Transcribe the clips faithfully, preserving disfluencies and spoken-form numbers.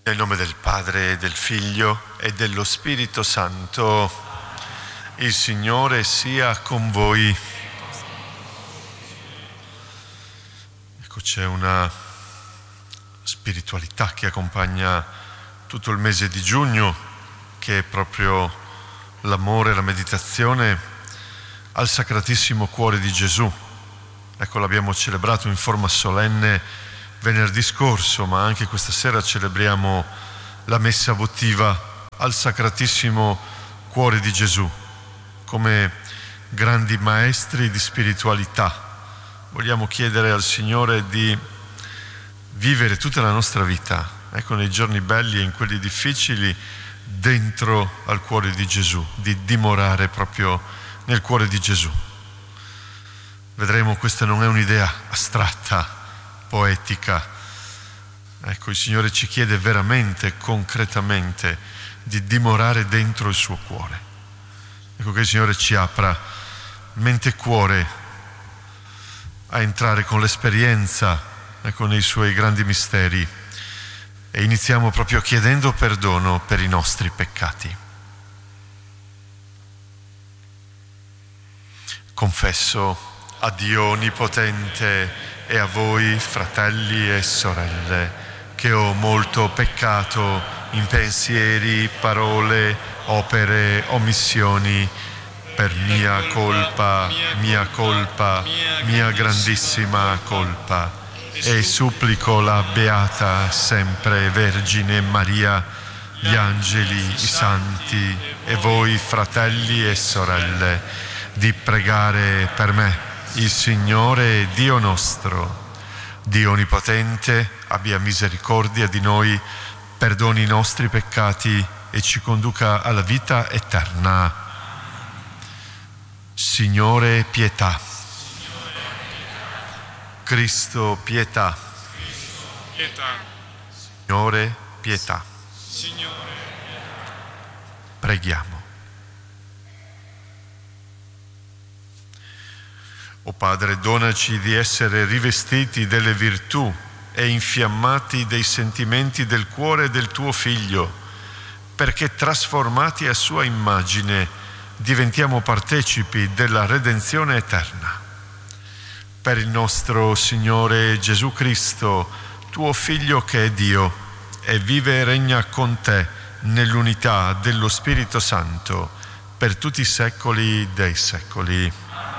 Nel nome del Padre, del Figlio e dello Spirito Santo. Il Signore sia con voi. Ecco, c'è una spiritualità che accompagna tutto il mese di giugno, che è proprio l'amore, la meditazione al Sacratissimo Cuore di Gesù. Ecco, l'abbiamo celebrato in forma solenne venerdì scorso, ma anche questa sera celebriamo la messa votiva al Sacratissimo Cuore di Gesù. Come grandi maestri di spiritualità vogliamo chiedere al Signore di vivere tutta la nostra vita, ecco, nei giorni belli e in quelli difficili, dentro al cuore di Gesù, di dimorare proprio nel cuore di Gesù. Vedremo, questa non è un'idea astratta, poetica. Ecco, il Signore ci chiede veramente, concretamente, di dimorare dentro il suo cuore. Ecco, che il Signore ci apra mente e cuore a entrare con l'esperienza, ecco, nei suoi grandi misteri, e iniziamo proprio chiedendo perdono per i nostri peccati. Confesso a Dio Onnipotente e a voi, fratelli e sorelle, che ho molto peccato in pensieri, parole, opere, omissioni, per mia colpa, mia colpa, mia grandissima colpa. E supplico la Beata sempre Vergine Maria, gli angeli, i santi e voi, fratelli e sorelle, di pregare per me. Il Signore Dio nostro, Dio Onnipotente, abbia misericordia di noi, perdoni i nostri peccati e ci conduca alla vita eterna. Signore, pietà. Cristo, pietà. Signore, pietà. Preghiamo. O Padre, donaci di essere rivestiti delle virtù e infiammati dei sentimenti del cuore del tuo Figlio, perché trasformati a sua immagine diventiamo partecipi della redenzione eterna. Per il nostro Signore Gesù Cristo, tuo Figlio che è Dio, e vive e regna con te nell'unità dello Spirito Santo, per tutti i secoli dei secoli.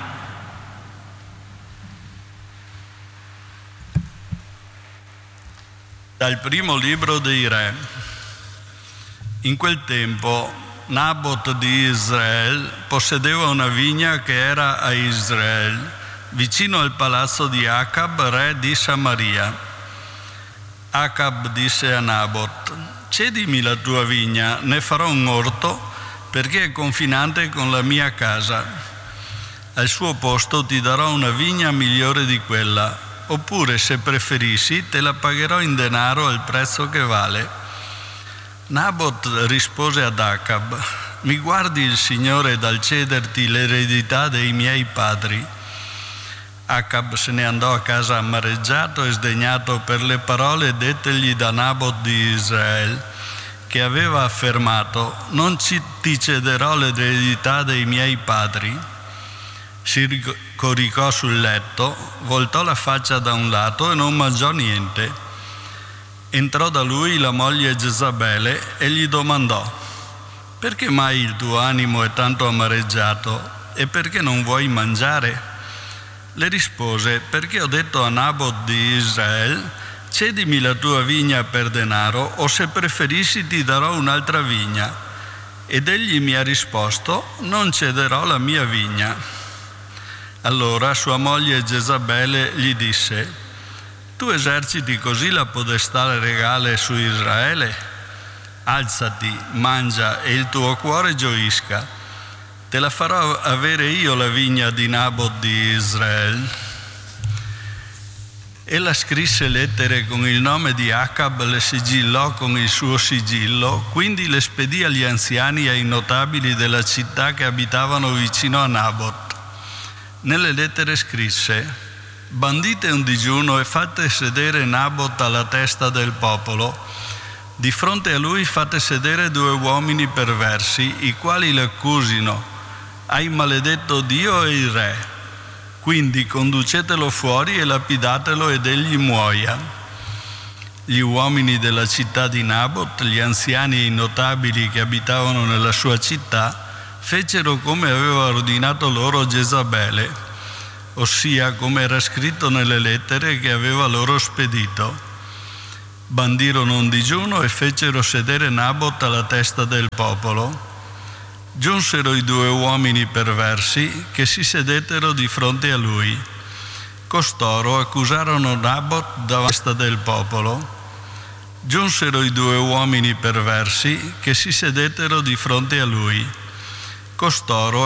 Dal primo libro dei Re. In quel tempo Nabot di Israele possedeva una vigna che era a Israele, vicino al palazzo di Acab, re di Samaria. Acab disse a Nabot: cedimi la tua vigna, ne farò un orto, perché è confinante con la mia casa. Al suo posto ti darò una vigna migliore di quella, oppure, se preferissi, te la pagherò in denaro al prezzo che vale. Nabot rispose ad Acab: mi guardi il Signore dal cederti l'eredità dei miei padri. Acab se ne andò a casa amareggiato e sdegnato per le parole dettegli da Nabot di Israele, che aveva affermato: non ci, ti cederò l'eredità dei miei padri. Si coricò sul letto, voltò la faccia da un lato e non mangiò niente. Entrò da lui la moglie Jezabele e gli domandò: perché mai il tuo animo è tanto amareggiato e perché non vuoi mangiare? Le rispose: perché ho detto a Nabot di Israele: cedimi la tua vigna per denaro, o se preferissi ti darò un'altra vigna. Ed egli mi ha risposto: non cederò la mia vigna. Allora sua moglie Jezabele gli disse: tu eserciti così la podestà regale su Israele? Alzati, mangia e il tuo cuore gioisca. Te la farò avere io la vigna di Nabot di Israele. Ella scrisse lettere con il nome di Acab, le sigillò con il suo sigillo, quindi le spedì agli anziani e ai notabili della città che abitavano vicino a Nabot. Nelle lettere scrisse: bandite un digiuno e fate sedere Nabot alla testa del popolo, Di fronte a lui fate sedere due uomini perversi, i quali lo accusino: hai maledetto Dio e il re. Quindi conducetelo fuori e lapidatelo ed egli muoia. Gli uomini della città di Nabot, gli anziani e i notabili che abitavano nella sua città, fecero come aveva ordinato loro Jezabele, ossia come era scritto nelle lettere che aveva loro spedito. Bandirono un digiuno e fecero sedere Nabot alla testa del popolo. Giunsero i due uomini perversi che si sedettero di fronte a lui. Costoro accusarono Nabot davanti del popolo. Giunsero i due uomini perversi che si sedettero di fronte a lui. Costoro